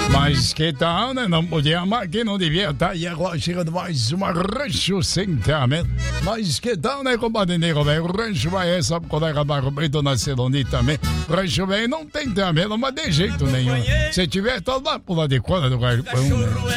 Mas que tal, né? Não podia amar quem não devia estar. E agora chegando mais uma Rancho Sentamento. Mas que tal, né, compadre Nego, velho? Rancho vai essa, colega Barro Preto na Celoni também. Rancho velho não tem tamento, mas de jeito nenhum. Se tiver, todo lá pula de cola do galpão.